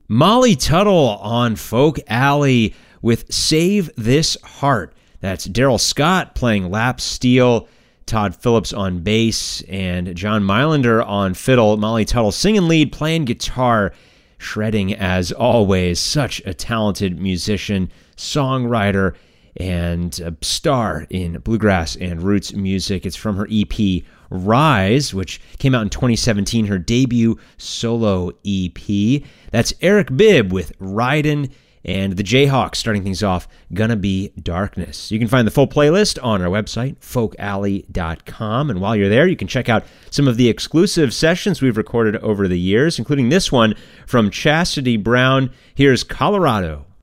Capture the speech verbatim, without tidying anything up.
Molly Tuttle on Folk Alley with Save This Heart. That's Daryl Scott playing lap steel, Todd Phillips on bass, and John Meilander on fiddle. Molly Tuttle singing lead, playing guitar, shredding as always. Such a talented musician, songwriter, and a star in bluegrass and roots music. It's from her E P Rise, which came out in twenty seventeen, her debut solo E P. That's Eric Bibb with Ridin', and the Jayhawks starting things off, Gonna Be Darkness. You can find the full playlist on our website, folk alley dot com, and while you're there, you can check out some of the exclusive sessions we've recorded over the years, including this one from Chastity Brown. Here's Colorado.